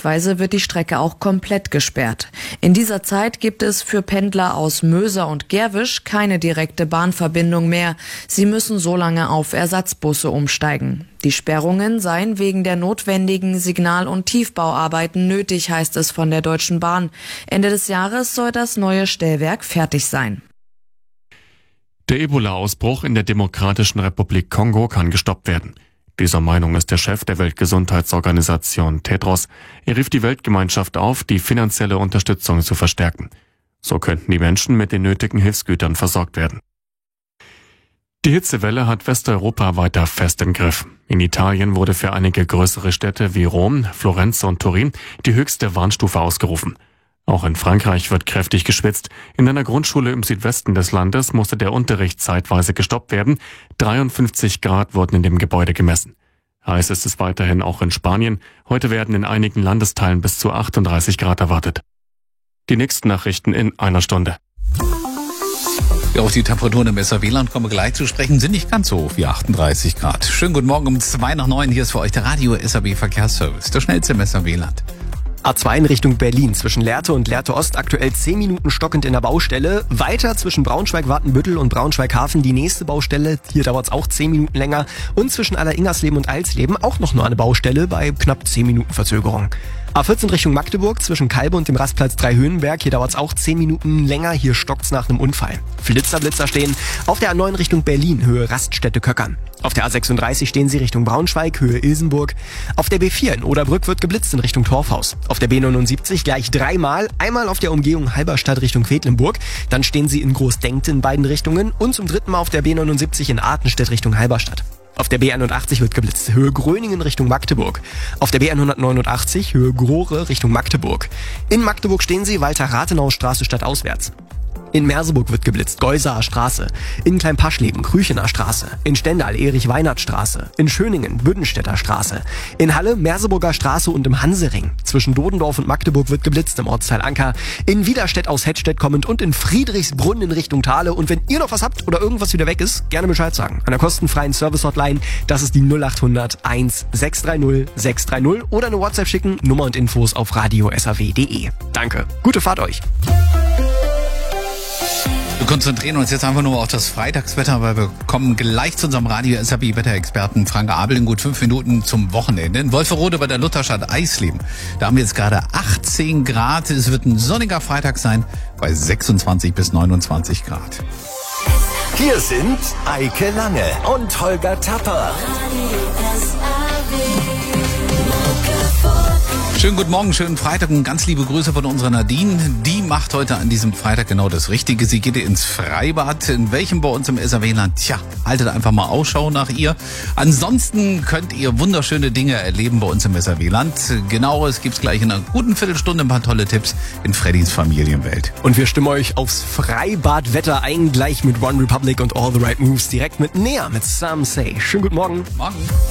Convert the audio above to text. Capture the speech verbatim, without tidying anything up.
Zeitweise wird die Strecke auch komplett gesperrt. In dieser Zeit gibt es für Pendler aus Möser und Gerwisch keine direkte Bahnverbindung mehr. Sie müssen so lange auf Ersatzbusse umsteigen. Die Sperrungen seien wegen der notwendigen Signal- und Tiefbauarbeiten nötig, heißt es von der Deutschen Bahn. Ende des Jahres soll das neue Stellwerk fertig sein. Der Ebola-Ausbruch in der Demokratischen Republik Kongo kann gestoppt werden. Dieser Meinung ist der Chef der Weltgesundheitsorganisation Tedros. Er rief die Weltgemeinschaft auf, die finanzielle Unterstützung zu verstärken. So könnten die Menschen mit den nötigen Hilfsgütern versorgt werden. Die Hitzewelle hat Westeuropa weiter fest im Griff. In Italien wurde für einige größere Städte wie Rom, Florenz und Turin die höchste Warnstufe ausgerufen. Auch in Frankreich wird kräftig geschwitzt. In einer Grundschule im Südwesten des Landes musste der Unterricht zeitweise gestoppt werden. dreiundfünfzig Grad wurden in dem Gebäude gemessen. Heiß ist es weiterhin auch in Spanien. Heute werden in einigen Landesteilen bis zu achtunddreißig Grad erwartet. Die nächsten Nachrichten in einer Stunde. Ja, auf die Temperaturen im S R W-Land kommen wir gleich zu sprechen, sind nicht ganz so hoch wie achtunddreißig Grad. Schönen guten Morgen um zwei nach neun. Hier ist für euch der Radio S R W Verkehrsservice, der schnellste im S R W-Land. A zwei in Richtung Berlin, zwischen Lehrte und Lehrte Ost aktuell zehn Minuten stockend in der Baustelle. Weiter zwischen Braunschweig-Watenbüttel und Braunschweig-Hafen die nächste Baustelle. Hier dauert es auch zehn Minuten länger. Und zwischen Aller-Ingersleben und Eilsleben auch noch nur eine Baustelle bei knapp zehn Minuten Verzögerung. A vierzehn Richtung Magdeburg, zwischen Kalbe und dem Rastplatz Dreihöhenberg. Hier dauert es auch zehn Minuten länger. Hier stockt's nach einem Unfall. Flitzer, Blitzer stehen auf der A neun Richtung Berlin, Höhe Raststätte Köckern. Auf der A sechsunddreißig stehen sie Richtung Braunschweig, Höhe Ilsenburg. Auf der B vier in Oderbrück wird geblitzt in Richtung Torfhaus. Auf der B neunundsiebzig gleich dreimal. Einmal auf der Umgehung Halberstadt Richtung Quedlinburg. Dann stehen sie in Großdenkte in beiden Richtungen. Und zum dritten Mal auf der B neunundsiebzig in Artenstedt Richtung Halberstadt. Auf der B einundachtzig wird geblitzt, Höhe Gröningen Richtung Magdeburg. Auf der B hundertneunundachtzig, Höhe Grohre Richtung Magdeburg. In Magdeburg stehen sie Walter-Rathenau-Straße stadtauswärts. In Merseburg wird geblitzt, Geusaer Straße. In Kleinpaschleben, Krüchener Straße. In Stendal, Erich-Weinert-Straße. In Schöningen, Büddenstädter Straße. In Halle, Merseburger Straße und im Hansering. Zwischen Dodendorf und Magdeburg wird geblitzt im Ortsteil Anker. In Widerstedt aus Hettstedt kommend und in Friedrichsbrunn in Richtung Thale. Und wenn ihr noch was habt oder irgendwas wieder weg ist, gerne Bescheid sagen. An der kostenfreien Service-Hotline, das ist die null acht hundert eins sechs drei null sechs drei null oder eine WhatsApp schicken, Nummer und Infos auf radio s r w punkt d e. Danke, gute Fahrt euch. Wir konzentrieren uns jetzt einfach nur auf das Freitagswetter, weil wir kommen gleich zu unserem Radio S R W-Wetterexperten Frank Abel in gut fünf Minuten zum Wochenende. In Wolferode bei der Lutherstadt Eisleben. Da haben wir jetzt gerade achtzehn Grad. Es wird ein sonniger Freitag sein bei sechsundzwanzig bis neunundzwanzig Grad. Hier sind Eike Lange und Holger Tapper. Schönen guten Morgen, schönen Freitag und ganz liebe Grüße von unserer Nadine. Die macht heute an diesem Freitag genau das Richtige. Sie geht ins Freibad. In welchem bei uns im S R W-Land? Tja, haltet einfach mal Ausschau nach ihr. Ansonsten könnt ihr wunderschöne Dinge erleben bei uns im S R W-Land. Genaueres gibt's gleich in einer guten Viertelstunde. Ein paar tolle Tipps in Freddys Familienwelt. Und wir stimmen euch aufs Freibadwetter ein, gleich mit One Republic und All the Right Moves direkt mit Nea, mit Some Say. Schönen guten Morgen. Morgen.